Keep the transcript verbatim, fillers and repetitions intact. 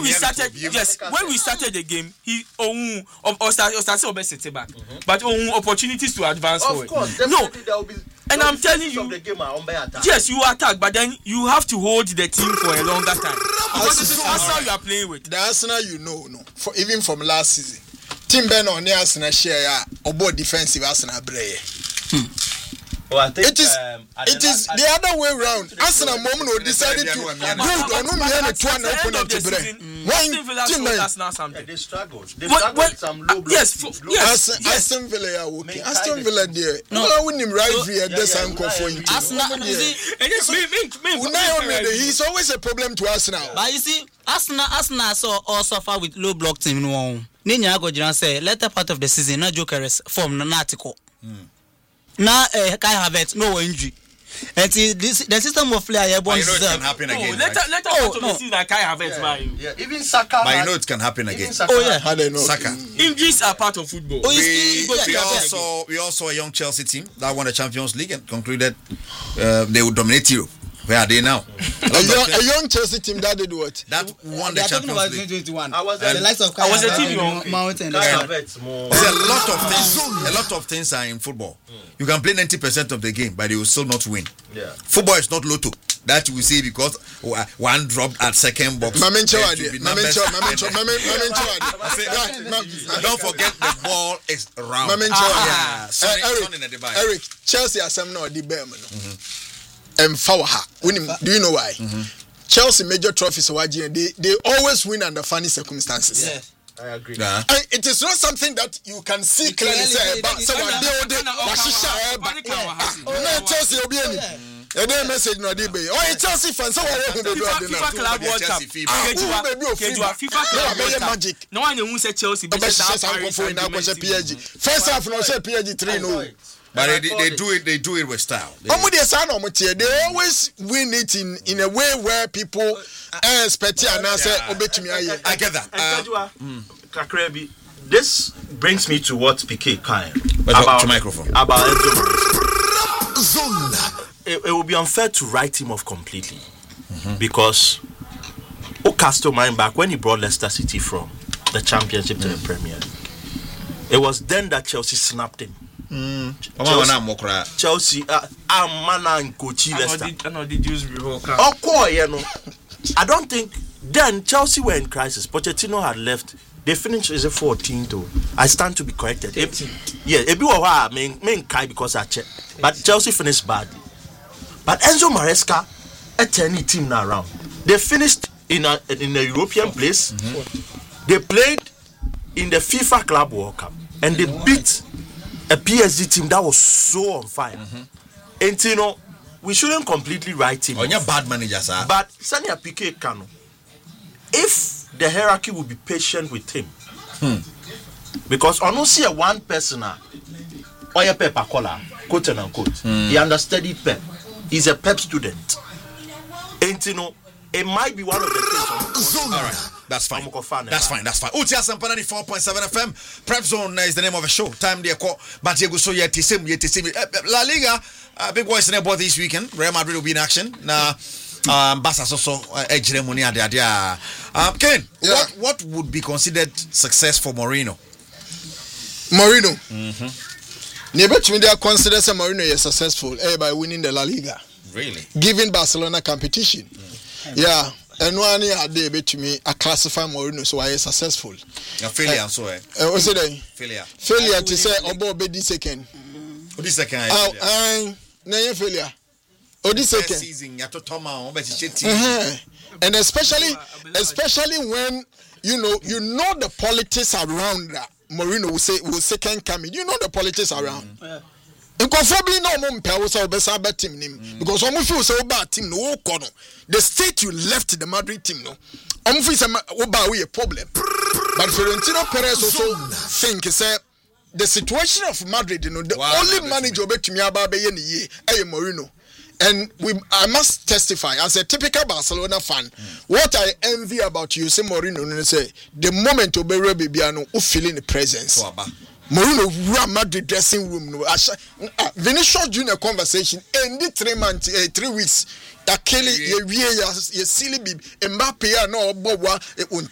we started, yes, when we started the game, he oh or started or sit back, but oh opportunities to advance forward. Of course, no, there will be. And I'm telling you, the game are yes, you attack, but then you have to hold the team for a longer time. Because this is Arsenal you are playing with. The Arsenal, you know, no, for even from last season, Tim Ben on the Arsenal share or both defensive Arsenal brave. Hmm. Well, I think, it is um, it is the other way around. Arsenal moment decided to good on no man to an opponent to break. When they struggled, they struggled with some low block. Yes, yes, Aston Villa are okay. Aston Villa there. No, I wouldn't right here. This uncle for you. Arsenal, he's always a problem to Arsenal. But you see, Arsenal, Arsenal so all suffer with low block team. No, Ninya go Jiran say later part of the season, no jokers form an article. Now, uh, Kai Havertz, no injury. And see, this, the system of play I want to can happen again. Oh, let right? let oh, us no. see that Kai Havertz by you. Yeah, even Saka. But you know it can happen again. Oh yeah, how they know? Saka. Injuries are part of football. Oh, we, yeah, we yeah, also yeah. we also a young Chelsea team that won the Champions League and concluded uh, they would dominate Europe. Where are they now? a, young, a young Chelsea team that did what? That won the Champions League. twenty twenty-one. I was the um, likes of I was a team Mountain. Kai Havertz more. There's a lot of things. A lot of things are in football. Mm. You can play ninety percent of the game, but they will still not win. Yeah. Football is not lotto. That we say because one dropped at second box. Don't forget the ball is round. Ah, yeah. Eric, Eric, Chelsea are some no the bear. And Fawaha, do you know why? Mm-hmm. Chelsea major trophies they they always win under funny circumstances. Yes. I agree. Yeah. And it is not something that you can see you clearly. Say, but someone they they Chelsea will be any. And then message no dey be. Oh, Chelsea fans, so what we do FIFA Club World Cup. FIFA Club World Cup. Magic. No one who say Chelsea be P S G. First half no say P S G three no. But they, they do it. They do it with style. They, they always win it in, in a way where people expect it. And I say, I get that. Uh, mm. This brings me to what P K Kai about the microphone about Enzo. It, it would be unfair to write him off completely mm-hmm. because Ocasto mind back when he brought Leicester City from the Championship mm-hmm. to the Premier League. It was then that Chelsea snapped him. Mm. Chelsea, Chelsea, uh, Amana and Kochi Leicester. I know the Jews will Of course, you know. I don't think then Chelsea were in crisis. Pochettino had left. They finished as a fourteen too. I stand to be corrected. eighteen. Yeah, a bit of I mean, main Kai because I check. But Chelsea finished badly. But Enzo Maresca, a ten team now around. They finished in a in a European place. Mm-hmm. They played in the FIFA Club World Cup and they beat a P S G team that was so on fire. Mm-hmm. And you know, we shouldn't completely write him. On your bad manager, sir. But Sanya P K Kano, if the hierarchy will be patient with him, hmm. because I don't see a one person, or a Pep Akola, quote and unquote, hmm. he understudied Pep. He's a Pep student. And you know, it might be one of the things. All right. That's fine. That's fine. That's fine. Utia Sampana ninety-four point seven F M. Prep Zone is the name of a show. Time they call. But you go so yet same yet same. La Liga. Uh, big boys in the board this weekend. Real Madrid will be in action. Now, um, Barca also edge money at the idea. Um, Ken, yeah. what what would be considered success for Mourinho? Mourinho. Mm-hmm. Never to me they consider Mourinho is successful eh, by winning the La Liga. Really? Giving Barcelona competition. Mm. Yeah. And one year a day to me, I classify Mourinho so I is successful. A failure, uh, so eh? Uh, what's it? Failure. Failure to say about be this second. Oh, this second. Oh, uh, no failure. Oh, this second. Season, you to Toma, and especially, especially when you know, you know the politics around that Mourinho will say will second coming. You know the politics around. Mm-hmm. Yeah. Inconceivably no more pay so be say bad team nim because some feel say bad team no ko no the state you left the Madrid team no um feel say oba we a problem but Florentino Perez also think say the situation of Madrid you know the wow, only manager obetumi aba be ye ne ye eh Mourinho and we I must testify as a typical Barcelona fan mm. what I envy about you say Mourinho no say the moment obere bibia no o feeling the presence so Mourinho Real Madrid dressing room no uh, Vinicius Junior conversation in the three months uh, three weeks that Kelly ye wie ya ye silly bib Mbappe ya no obo wa